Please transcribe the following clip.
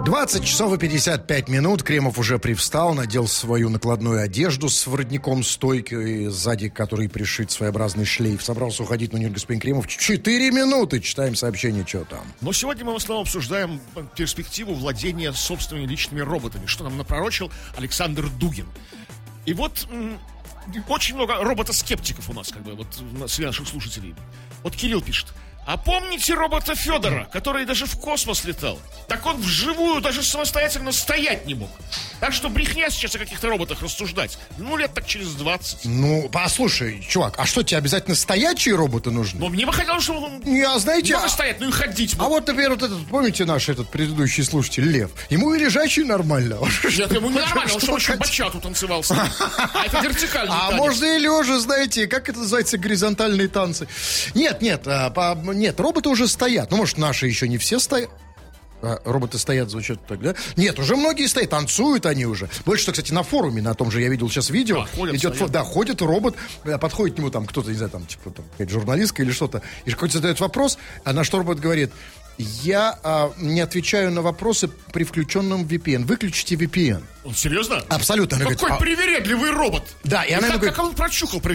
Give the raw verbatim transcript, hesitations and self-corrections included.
двадцать часов и пятьдесят пять минут. Кремов уже привстал, надел свою накладную одежду с воротником стойки, сзади которой пришит своеобразный шлейф. Собрался уходить, но нет, господин Кремов. Четыре минуты. Читаем сообщение, что там. Но сегодня мы в основном обсуждаем перспективу владения собственными личными роботами, что нам напророчил Александр Дугин. И вот м- очень много роботоскептиков у нас, как бы, вот среди наших слушателей. Вот Кирилл пишет. А помните робота Федора, который даже в космос летал? Так он вживую даже самостоятельно стоять не мог. Так что брехня сейчас о каких-то роботах рассуждать. Ну, лет так через двадцать. Ну, послушай, чувак, а что, тебе обязательно стоячие роботы нужны? Но мне бы хотелось, чтобы он Я, знаете, не только а... стоять, но и ходить. А вот, например, вот этот, помните наш этот предыдущий слушатель Лев? Ему и лежачий нормально. Нет, ему не нормально, он что, еще бачату танцевал. А это вертикальный А танец. можно и лежа, знаете, как это называется, горизонтальные танцы. Нет, нет, а, по, нет, роботы уже стоят. Ну, может, наши еще не все стоят. А, роботы стоят, звучат так, да? Нет, уже многие стоят, танцуют они уже. Больше что, кстати, на форуме, на том же я видел сейчас видео. Да, ходят, идет, фо, да, ходит робот, подходит к нему там кто-то, не знаю, там, типа, там, какая-то журналистка или что-то, и какой-то задает вопрос, а на что робот говорит: я а, не отвечаю на вопросы при включенном ви пи эн. Выключите ви пи эн. Он серьезно? Абсолютно. Она Какой говорит, привередливый робот. Да, и, и она как, говорит, как он прочухал про